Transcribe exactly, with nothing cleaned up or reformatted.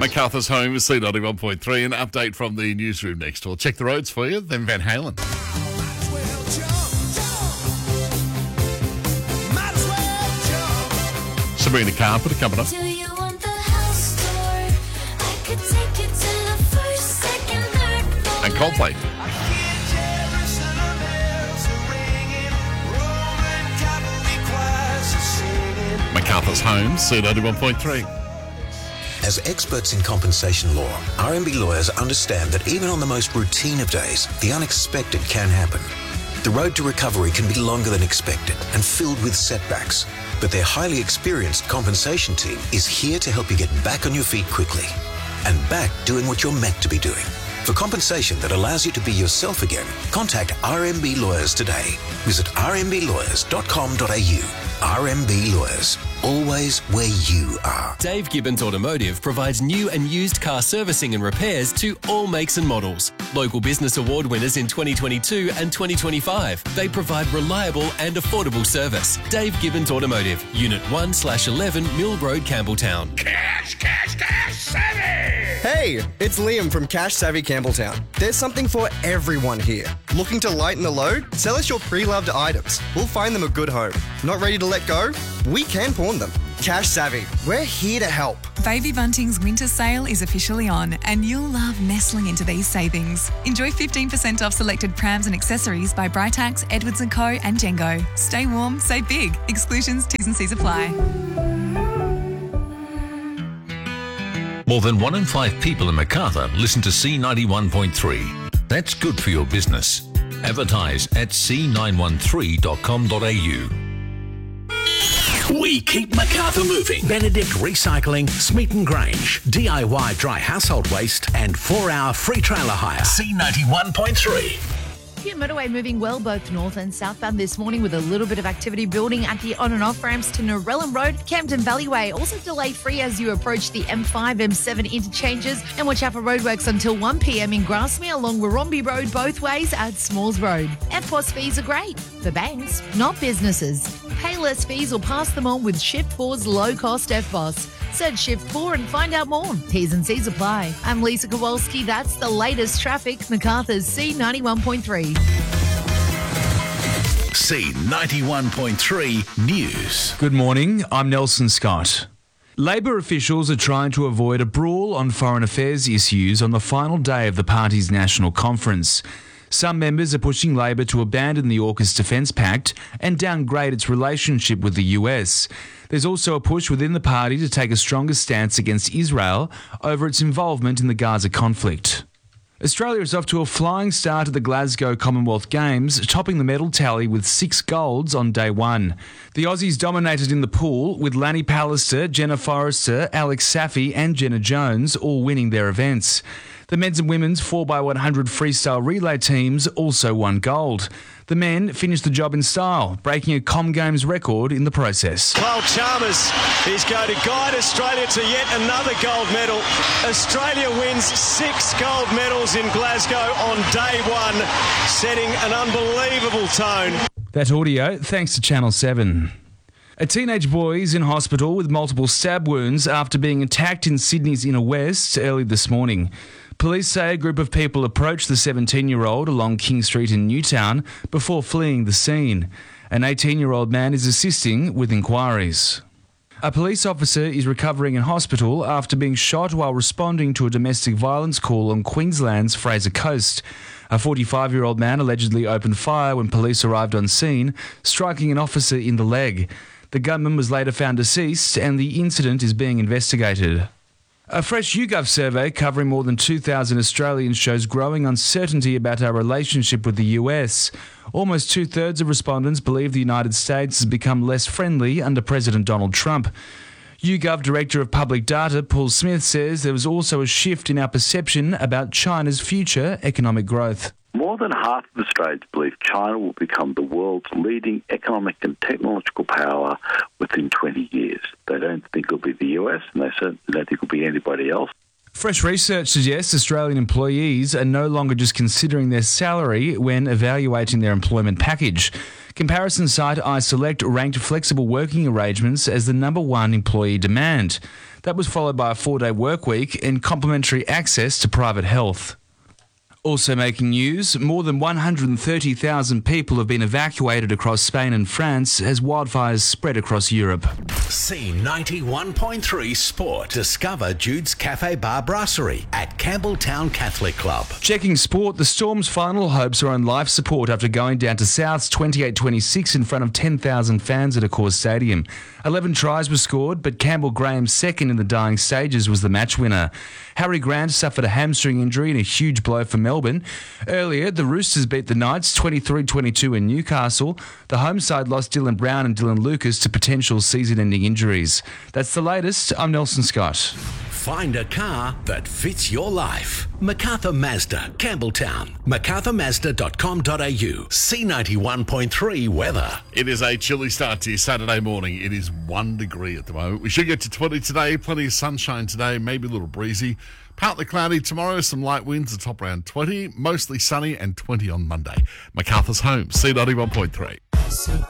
MacArthur's home is C ninety-one point three. An update from the newsroom next door. Check the roads for you, then Van Halen. Sabrina Carpenter coming up. Do you want the house tour? I could take you to the first, second, third floor. And Coldplay. MacArthur's home, C ninety-one point three. As experts in compensation law, R M B lawyers understand that even on the most routine of days, the unexpected can happen. The road to recovery can be longer than expected and filled with setbacks, but their highly experienced compensation team is here to help you get back on your feet quickly and back doing what you're meant to be doing. For compensation that allows you to be yourself again, contact R M B Lawyers today. Visit r m b lawyers dot com dot a u. R M B Lawyers, always where you are. Dave Gibbons Automotive provides new and used car servicing and repairs to all makes and models. Local Business Award winners in twenty twenty-two and twenty twenty-five. They provide reliable and affordable service. Dave Gibbons Automotive, Unit one slash eleven Mill Road, Campbelltown. Cash, cash, cash, savvy! Hey, it's Liam from Cash Savvy Campbelltown. There's something for everyone here. Looking to lighten the load? Sell us your pre-loved items. We'll find them a good home. Not ready to let go? We can pawn them. Cash Savvy, we're here to help. Baby Bunting's winter sale is officially on and you'll love nestling into these savings. Enjoy fifteen percent off selected prams and accessories by Britax, Edwards and Co and Jengo. Stay warm, save big. Exclusions, T's and C's apply. More than one in five people in Macarthur listen to C ninety-one point three. That's good for your business. Advertise at c nine one three dot com dot a u. We keep Macarthur moving. Benedict Recycling, Smeaton Grange, D I Y dry household waste and four hour free trailer hire. C ninety-one point three. Kew Motorway moving well both north and southbound this morning with a little bit of activity building at the on and off ramps to Narellan Road. Camden Valley Way also delay free as you approach the M five, M seven interchanges, and watch out for roadworks until one p.m. in Grasmere along Warrombi Road both ways at Smalls Road. F P O S fees are great for banks, not businesses. Pay less fees or pass them on with Shift four's low-cost F P O S. Search Shift four and find out more. T's and C's apply. I'm Lisa Kowalski. That's the latest traffic. MacArthur's C ninety-one point three. C ninety-one point three News. Good morning, I'm Nelson Scott. Labor officials are trying to avoid a brawl on foreign affairs issues on the final day of the party's national conference. Some members are pushing Labor to abandon the AUKUS Defence Pact and downgrade its relationship with the U S. There's also a push within the party to take a stronger stance against Israel over its involvement in the Gaza conflict. Australia is off to a flying start at the Glasgow Commonwealth Games, topping the medal tally with six golds on day one. The Aussies dominated in the pool, with Lanny Pallister, Jenna Forrester, Alex Saffy and Jenna Jones all winning their events. The men's and women's four by one hundred freestyle relay teams also won gold. The men finished the job in style, breaking a Com Games record in the process. Cole Chalmers is going to guide Australia to yet another gold medal. Australia wins six gold medals in Glasgow on day one, setting an unbelievable tone. That audio, thanks to Channel seven. A teenage boy is in hospital with multiple stab wounds after being attacked in Sydney's inner west early this morning. Police say a group of people approached the seventeen-year-old along King Street in Newtown before fleeing the scene. An eighteen-year-old man is assisting with inquiries. A police officer is recovering in hospital after being shot while responding to a domestic violence call on Queensland's Fraser Coast. A forty-five-year-old man allegedly opened fire when police arrived on scene, striking an officer in the leg. The gunman was later found deceased and the incident is being investigated. A fresh YouGov survey covering more than two thousand Australians shows growing uncertainty about our relationship with the U S. Almost two-thirds of respondents believe the United States has become less friendly under President Donald Trump. YouGov Director of Public Data, Paul Smith, says there was also a shift in our perception about China's future economic growth. More than half of Australians believe China will become the world's leading economic and technological power within twenty years. They don't think it'll be the U S, and they certainly don't think it'll be anybody else. Fresh research suggests Australian employees are no longer just considering their salary when evaluating their employment package. Comparison site iSelect ranked flexible working arrangements as the number one employee demand. That was followed by a four-day work week and complementary access to private health. Also making news, more than one hundred thirty thousand people have been evacuated across Spain and France as wildfires spread across Europe. C ninety-one point three Sport. Discover Jude's Cafe Bar Brasserie at Campbelltown Catholic Club. Checking sport, the Storm's final hopes are on life support after going down to Souths twenty-eight twenty-six in front of ten thousand fans at Accor Stadium. eleven tries were scored, but Campbell Graham's second in the dying stages was the match winner. Harry Grant suffered a hamstring injury in a huge blow for Melbourne. Earlier, the Roosters beat the Knights twenty-three twenty-two in Newcastle. The home side lost Dylan Brown and Dylan Lucas to potential season-ending injuries. That's the latest. I'm Nelson Scott. Find a car that fits your life. MacArthur Mazda, Campbelltown. macarthur mazda dot com dot a u. C ninety-one point three weather. It is a chilly start to your Saturday morning. It is one degree at the moment. We should get to twenty today. Plenty of sunshine today, maybe a little breezy. Partly cloudy tomorrow, some light winds, the top around twenty. Mostly sunny and twenty on Monday. MacArthur's home, C ninety-one point three.